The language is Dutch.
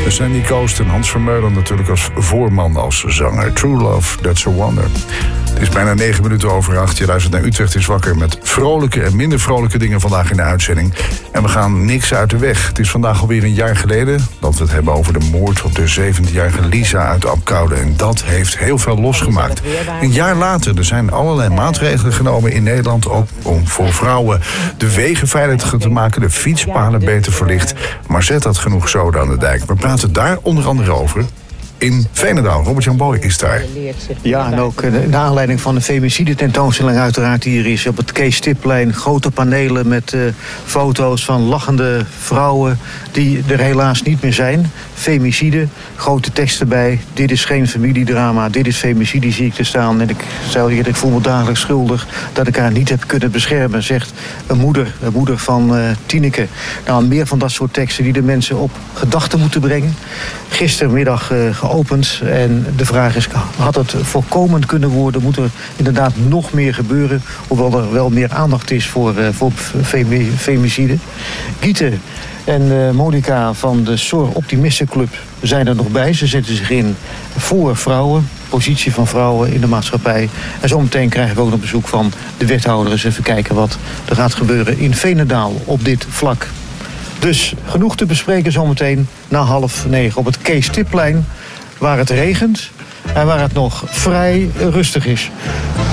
Sandy Coast en Hans Vermeulen natuurlijk als voorman, als zanger. True Love, That's a Wonder. Het is bijna 9 minuten over 8. Je luistert naar Utrecht is wakker met vrolijke en minder vrolijke dingen vandaag in de uitzending. En we gaan niks uit de weg. Het is vandaag alweer een jaar geleden dat we het hebben over de moord op de 17-jarige Lisa uit Apkoude. En dat heeft heel veel losgemaakt. Een jaar later, er zijn allerlei maatregelen genomen in Nederland, ook om voor vrouwen de wegen veiliger te maken, de fietspaden beter verlicht. Maar zet dat genoeg zoden aan de dijk? We praten daar onder andere over in Veenendaal. Robert-Jan Boy is daar. Ja, en ook de aanleiding van de femicide tentoonstelling uiteraard hier is op het Kees Stipplein. Grote panelen met foto's van lachende vrouwen die er helaas niet meer zijn. Femicide, grote tekst erbij. Dit is geen familiedrama, dit is femicide, zie ik er staan. En ik zei hier, ik voel me dagelijks schuldig dat ik haar niet heb kunnen beschermen, zegt een moeder van Tineke. Nou, meer van dat soort teksten die de mensen op gedachten moeten brengen. Gistermiddag geopend en de vraag is, had het voorkomend kunnen worden? Moet er inderdaad nog meer gebeuren? Hoewel er wel meer aandacht is voor femicide. Giete en Monica van de SOR Optimistenclub zijn er nog bij. Ze zetten zich in voor vrouwen, positie van vrouwen in de maatschappij. En zometeen krijgen we ook nog bezoek van de wethouder. Eens even kijken wat er gaat gebeuren in Veenendaal op dit vlak. Dus genoeg te bespreken zometeen na 8:30 op het Kees Stipplein, waar het regent en waar het nog vrij rustig is.